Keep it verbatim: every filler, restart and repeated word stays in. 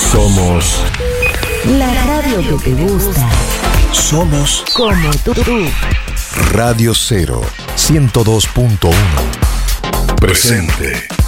Somos la radio que te gusta. Somos Como tú. Radio Cero ciento dos punto uno. Presente.